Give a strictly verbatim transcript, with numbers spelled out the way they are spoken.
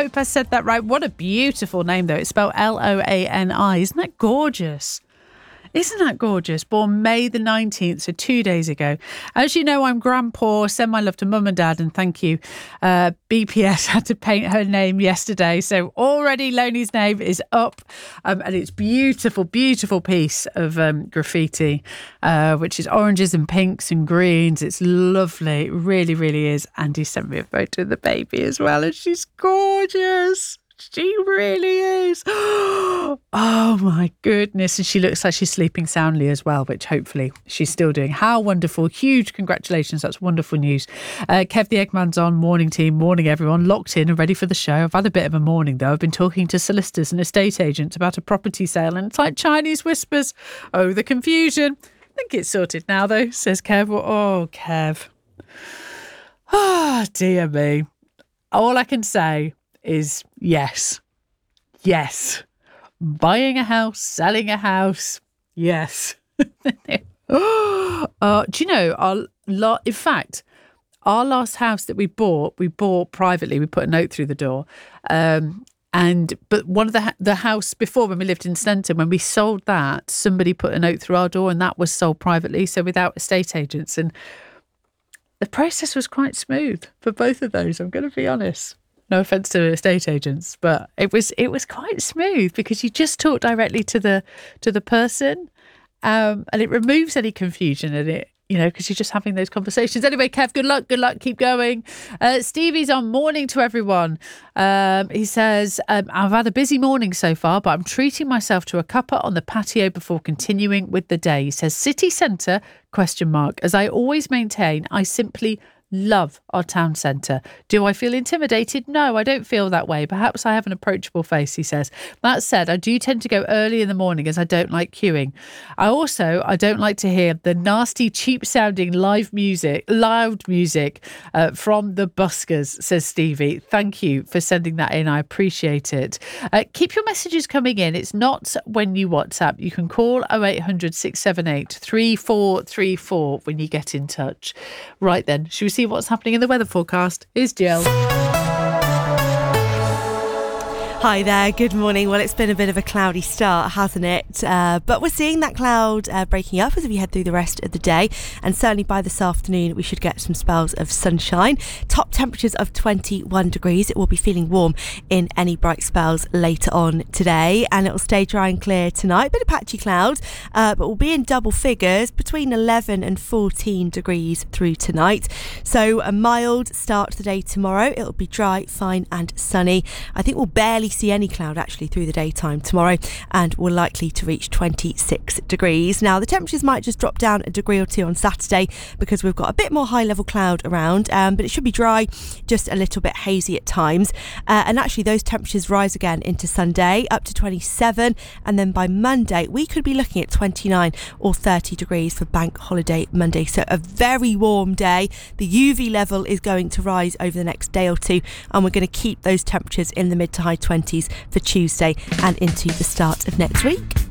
hope I said that right. What a beautiful name, though. It's spelled L O A N I. Isn't that gorgeous? Isn't that gorgeous? Born May the nineteenth, so two days ago. As you know, I'm grandpa. Send my love to mum and dad, and thank you. Uh, B P S had to paint her name yesterday, so already Loney's name is up, um, and it's beautiful, beautiful piece of um, graffiti, uh, which is oranges and pinks and greens. It's lovely. It really, really is. Andy sent me a photo of the baby as well, and she's gorgeous. She really is. Oh my goodness. And she looks like she's sleeping soundly as well, which hopefully she's still doing. How wonderful. Huge congratulations. That's wonderful news. Uh, Kev the Eggman's on. Morning team. Morning everyone. Locked in and ready for the show. I've had a bit of a morning though. I've been talking to solicitors and estate agents about a property sale, and it's like Chinese whispers. Oh, the confusion. I think it's sorted now though, says Kev. Oh, Kev. Ah, oh, dear me. All I can say is yes, yes. Buying a house, selling a house, yes. uh, do you know, our la- in fact, our last house that we bought, we bought privately. We put a note through the door. Um, and but one of the the house before, when we lived in Stenton, when we sold that, somebody put a note through our door, and that was sold privately, so without estate agents. And the process was quite smooth for both of those, I'm going to be honest. No offence to estate agents, but it was it was quite smooth because you just talk directly to the to the person, um, and it removes any confusion in it, you know, because you're just having those conversations. Anyway, Kev, good luck, good luck, keep going. Uh, Stevie's on. Morning to everyone. Um, he says, um, I've had a busy morning so far, but I'm treating myself to a cuppa on the patio before continuing with the day. He says, city centre, question mark. As I always maintain, I simply love our town centre. Do I feel intimidated? No, I don't feel that way. Perhaps I have an approachable face, he says. That said, I do tend to go early in the morning as I don't like queuing. I also, I don't like to hear the nasty, cheap sounding live music, loud music uh, from the buskers, says Stevie. Thank you for sending that in. I appreciate it. Uh, keep your messages coming in. It's not when you WhatsApp. You can call oh eight hundred, six seven eight, three four three four when you get in touch. Right then, should we see what's happening in the weather forecast? Is Jill. Hi there, good morning. Well, it's been a bit of a cloudy start, hasn't it? Uh, but we're seeing that cloud uh, breaking up as we head through the rest of the day, and certainly by this afternoon we should get some spells of sunshine. Top temperatures of twenty-one degrees. It will be feeling warm in any bright spells later on today, and it will stay dry and clear tonight. Bit of patchy clouds, uh, but we'll be in double figures between eleven and fourteen degrees through tonight. So a mild start to the day tomorrow. It'll be dry, fine and sunny. I think we'll barely see any cloud actually through the daytime tomorrow, and we're likely to reach twenty-six degrees. Now the temperatures might just drop down a degree or two on Saturday because we've got a bit more high level cloud around, um, but it should be dry, just a little bit hazy at times, uh, and actually those temperatures rise again into Sunday up to twenty-seven, and then by Monday we could be looking at twenty-nine or thirty degrees for Bank Holiday Monday. So a very warm day. The U V level is going to rise over the next day or two, and we're going to keep those temperatures in the mid to high twenties for Tuesday and into the start of next week.